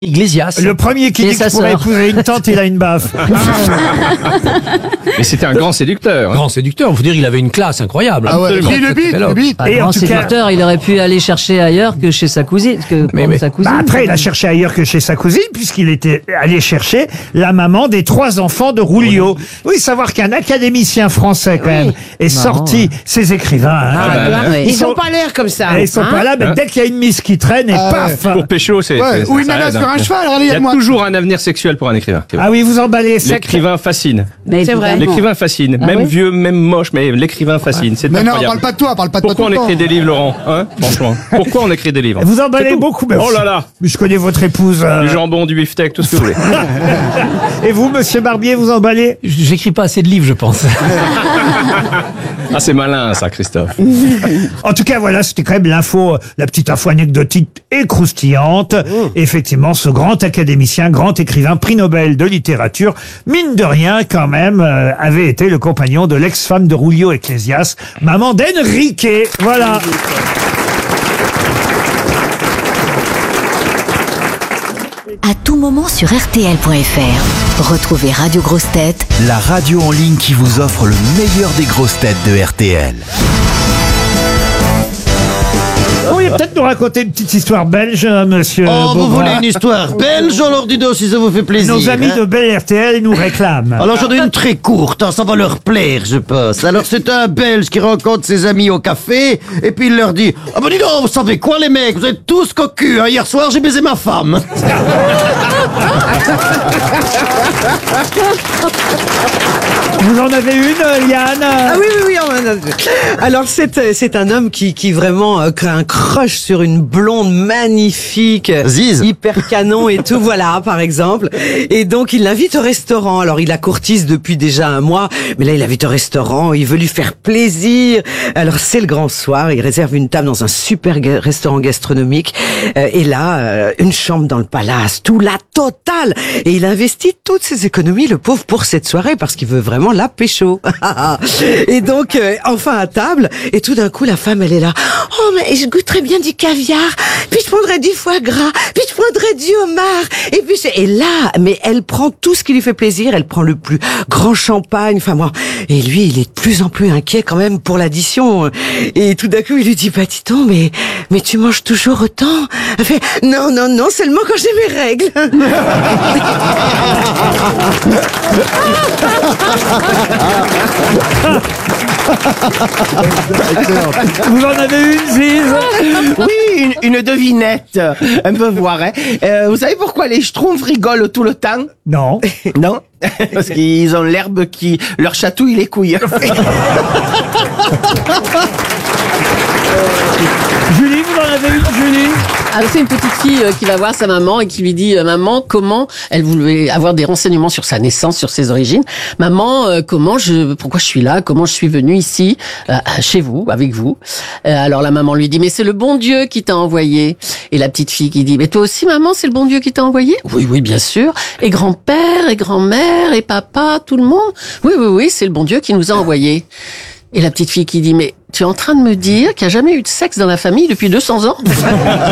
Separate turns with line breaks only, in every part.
Iglesias.
Le premier qui
Et
dit
sa
qu'il pourrait
sœur.
épouser une tante, il a une baffe.
Mais c'était un grand séducteur.
Grand séducteur, faut dire, il avait une classe incroyable.
Ah ouais,
Absolument.
puis le bite, le bite.
Et
Et
en
en
tout cas-
séducteur, il aurait pu aller chercher ailleurs que chez sa cousine. Sa cousine.
Bah après, il a cherché ailleurs que chez sa cousine, puisqu'il était allé chercher la maman des 3 enfants de Rulio. Oui, savoir qu'un académicien français, quand même, est sorti, ces écrivains, hein.
Ouais.
Ils ont pas l'air comme ça.
Ils sont pas là, mais dès qu'il y a une miss qui traîne, et paf!
Pour pécho, c'est...
Ouais, ou une
ça
nana
aide,
sur
hein.
un cheval,
Il y a
regardez-moi.
toujours un avenir sexuel pour un écrivain.
Ah oui, vous emballez sec.
L'écrivain fascine.
Mais
C'est vrai.
évidemment.
L'écrivain fascine.
Ah
même
oui
vieux, même moche, mais l'écrivain fascine. C'est
Mais non,
incroyable.
parle pas de toi, parle pas de toi
Pourquoi on
tout le
écrit
temps.
des livres, Laurent, hein? Franchement. Pourquoi on écrit des livres?
Vous emballez
C'est tout.
beaucoup, mais
Oh là là.
je connais votre épouse.
Du jambon, du beefsteak, tout ce que vous voulez.
Et vous, monsieur Barbier, vous emballez?
J'écris pas assez de livres, je pense.
Ah, c'est malin, ça, Christophe.
En tout cas, voilà, c'était quand même l'info, la petite info anecdotique et croustillante. Effectivement, ce grand académicien, grand écrivain, prix Nobel de littérature, mine de rien, quand même, avait été le compagnon de l'ex-femme de Julio Iglesias, maman d'Enrique. Voilà.
À tout moment sur RTL.fr. Retrouvez Radio Grosses Têtes
La radio en ligne qui vous offre le meilleur des grosses têtes de RTL.
Vous pourriez peut-être nous raconter une petite histoire belge, monsieur
Oh, vous
Beaugrand.
voulez une histoire belge? Alors dis donc si ça vous fait plaisir.
Nos amis
hein.
de Bel RTL nous réclament.
Alors j'en ai une très courte, hein, ça va leur plaire, je pense. Alors c'est un Belge qui rencontre ses amis au café, et puis il leur dit « Ah bah dis donc, vous savez quoi les mecs, vous êtes tous cocus, hein, hier soir j'ai baisé ma femme. »
Vous en avez une, Yann?
Ah oui, oui, oui. Alors, c'est un homme qui vraiment a un crush sur une blonde magnifique.
Ziz.
Hyper canon et tout, voilà, par exemple. Et donc, il l'invite au restaurant. Alors, il la courtise depuis déjà un mois. Mais là, il l'invite au restaurant. Il veut lui faire plaisir. Alors, c'est le grand soir. Il réserve une table dans un super restaurant gastronomique. Et là, une chambre dans le palace. Tout la totale. Et il investit toutes ses économies, le pauvre, pour cette soirée. Parce qu'il veut vraiment la pécho. Et donc, enfin à table, et tout d'un coup, la femme, elle est là. Oh, mais je goûterais bien du caviar, puis je prendrais du foie gras, puis je prendrais du homard, et puis et là, mais elle prend tout ce qui lui fait plaisir, elle prend le plus grand champagne, enfin moi, et lui, il est de plus en plus inquiet quand même pour l'addition, et tout d'un coup, il lui dit, bah dis donc, mais tu manges toujours autant? Elle fait, non, seulement quand j'ai mes règles.
Vous en avez une, Ziz?
Oui, une devinette. Un peu voir, hein. Vous savez pourquoi les schtroumpfs rigolent tout le temps?
Non.
Non? Parce qu'ils ont l'herbe qui leur chatouille les couilles.
Julie, vous en avez une, Julie?
Ah, c'est une petite fille qui va voir sa maman et qui lui dit maman, comment elle voulait avoir des renseignements sur sa naissance, sur ses origines. Maman, pourquoi je suis là, comment je suis venue ici, chez vous, avec vous. Alors la maman lui dit mais c'est le bon Dieu qui t'a envoyé. Et la petite fille qui dit mais toi aussi maman, c'est le bon Dieu qui t'a envoyé. Oui, bien sûr. Et grand-père, et grand-mère, et papa, tout le monde. Oui, c'est le bon Dieu qui nous a envoyés. Et la petite fille qui dit mais tu es en train de me dire qu'il n'y a jamais eu de sexe dans la famille depuis 200 ans?
Vous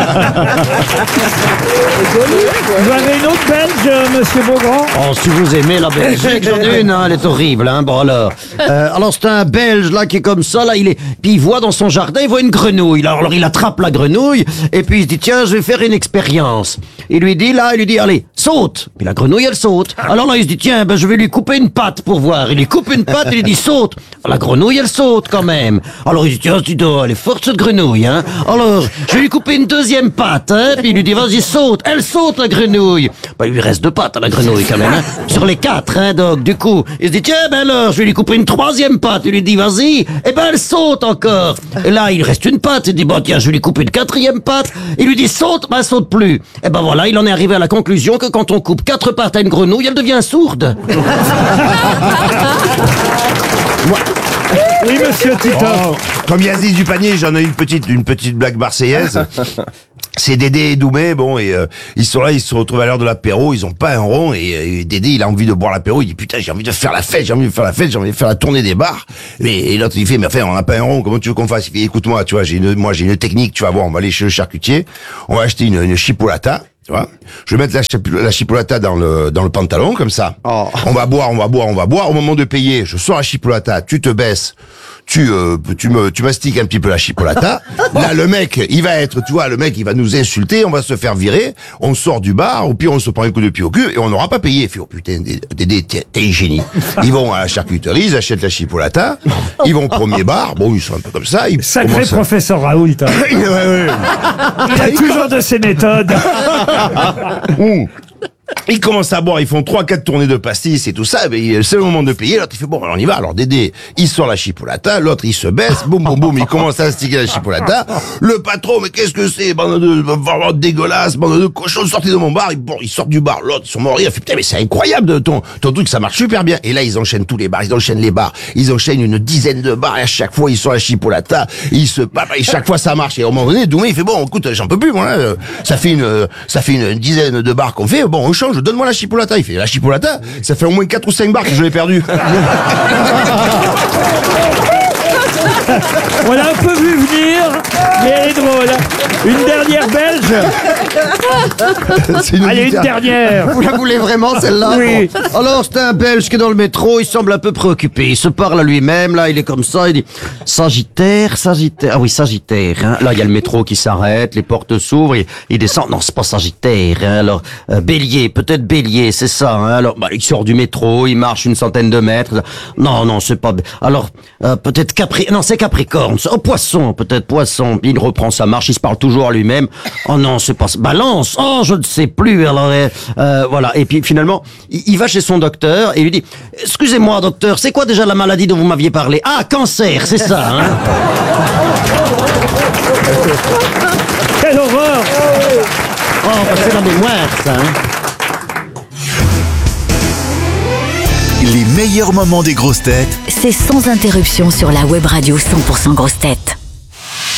avez une autre belge, monsieur Beaugrand?
Oh, si vous aimez la Belgique, j'en ai une, hein, elle est horrible, hein. Bon alors, c'est un Belge là qui est comme ça, là, puis il voit dans son jardin, il voit une grenouille. Alors il attrape la grenouille et puis il se dit tiens, je vais faire une expérience. Il lui dit allez, saute. Puis la grenouille elle saute. Alors là il se dit tiens, je vais lui couper une patte pour voir. Il lui coupe une patte et il lui dit saute. Alors, la grenouille elle saute quand même. Alors il dit tiens, elle est forte cette grenouille, hein. Alors je vais lui couper une deuxième patte, hein. Puis il lui dit vas-y saute. Elle saute la grenouille. Il lui reste 2 pattes à la grenouille quand même, hein. Sur les 4, hein, donc du coup, il se dit tiens, alors, je vais lui couper une 3e patte. Il lui dit vas-y, elle saute encore. Et là, il reste une patte. Il dit bon tiens, je vais lui couper une 4e patte. Il lui dit saute, elle saute plus. Et voilà, il en est arrivé à la conclusion que quand on coupe 4 pattes à une grenouille, elle devient sourde.
Oui, monsieur Titoff.
Comme Yazid du panier, j'en ai une petite blague marseillaise. C'est Dédé et Doumé, ils sont là, ils se retrouvent à l'heure de l'apéro, ils ont pas un rond, et Dédé, il a envie de boire l'apéro, il dit putain, j'ai envie de faire la fête, j'ai envie de faire la tournée des bars. Et l'autre, il fait, mais enfin, on n'a pas un rond, comment tu veux qu'on fasse? Il fait, écoute-moi, tu vois, j'ai une technique, tu vas voir, on va aller chez le charcutier, on va acheter une chipolata, Tu vois, je vais mettre la chipolata dans le pantalon, comme ça. On va boire. Au moment de payer, je sors la chipolata, tu te baisses, tu mastiques un petit peu la chipolata. Là, le mec, il va nous insulter, on va se faire virer, on sort du bar, au pire, on se prend un coup de pied au cul, et on n'aura pas payé. Il fait, oh putain, Dédé, t'es un génie. Ils vont à la charcuterie, ils achètent la chipolata, ils vont au premier bar, bon, ils sont un peu comme ça.
Sacré professeur Raoult. Hein.
Ouais.
Il a toujours de ses méthodes.
Ils commencent à boire, ils font 3-4 tournées de pastis et tout ça, mais c'est le moment de payer, l'autre il fait bon, alors on y va, alors Dédé, il sort la chipolata, l'autre il se baisse, boum, il commence à sticker la chipolata, le patron, mais qu'est-ce que c'est, bande de dégueulasse, bande de cochons, sortez de mon bar, il sort du bar, l'autre, ils sont morts, il fait putain, mais c'est incroyable, ton truc, ça marche super bien, et là ils enchaînent tous les bars, ils enchaînent une dizaine de bars, et à chaque fois ils sortent la chipolata, et chaque fois ça marche, et à un moment donné, Doumé il fait bon, écoute, j'en peux plus, moi, là, ça fait une dizaine de bars qu'on fait, bon, on change, donne-moi la chipolata. Il fait la chipolata, ça fait au moins 4 ou 5 bars que je l'ai perdu.
On l'a un peu vu venir, mais elle est drôle. Une dernière belge. Allez, une dernière.
Vous la voulez vraiment, celle-là?
Oui.
Bon. Alors, c'est un Belge qui est dans le métro, il semble un peu préoccupé. Il se parle à lui-même, là, il est comme ça, il dit « Sagittaire. Ah oui, Sagittaire. Hein. » Là, il y a le métro qui s'arrête, les portes s'ouvrent, il descend. Non, c'est pas Sagittaire. Hein. Alors, Bélier, peut-être Bélier, c'est ça. Hein. Alors, il sort du métro, il marche une centaine de mètres. Non, c'est pas... Alors, peut-être Non, c'est Capricorne. Oh, Poisson, peut-être Poisson. Puis il reprend sa marche, il se parle toujours à lui-même. Oh non, c'est pas... Balance. Oh, je ne sais plus. Alors, voilà. Et puis finalement, il va chez son docteur et il lui dit « Excusez-moi, docteur, c'est quoi déjà la maladie dont vous m'aviez parlé? Ah, cancer, c'est ça, hein ?»
Quelle horreur!
Oh, c'est la mémoire, ça, hein.
Les meilleurs moments des grosses têtes,
C'est sans interruption sur la web radio 100% grosses têtes.